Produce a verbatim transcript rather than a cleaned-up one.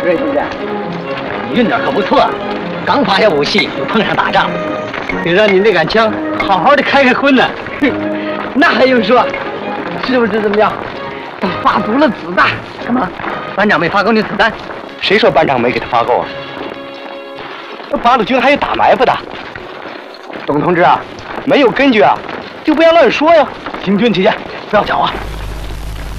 瑞兄弟， 你运点可不错，刚发下武器就碰上打仗， 得让你那杆枪好好的开开荤呢。那还用说？是不是怎么样？发足了子弹？ 什么？班长没发够那子弹？ 谁说班长没给他发够啊？那八路军还有打埋伏的。董同志啊，没有根据啊，就不要乱说呀。 行军起见，不要搅和。